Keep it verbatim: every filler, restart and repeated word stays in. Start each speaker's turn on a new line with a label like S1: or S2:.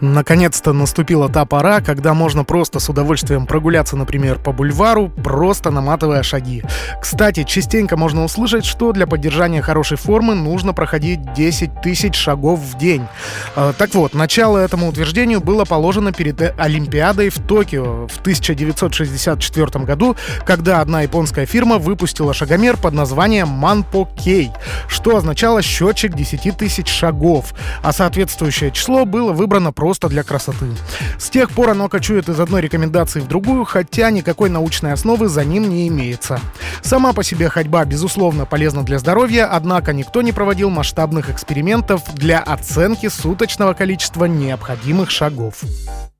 S1: Наконец-то наступила та пора, когда можно просто с удовольствием прогуляться, например, по бульвару, просто наматывая шаги. Кстати, частенько можно услышать, что для поддержания хорошей формы нужно проходить десять тысяч шагов в день. Э, Так вот, начало этому утверждению было положено перед э, Олимпиадой в Токио в тысяча девятьсот шестьдесят четвёртом году, когда одна японская фирма выпустила шагомер под названием Манпо Кей, что означало счетчик десять тысяч шагов, а соответствующее число было выбрано просто для красоты. С тех пор оно кочует из одной рекомендации в другую, хотя никакой научной основы за ним не имеется. Сама по себе ходьба, безусловно, полезна для здоровья, однако никто не проводил масштабных экспериментов для оценки суточного количества необходимых шагов.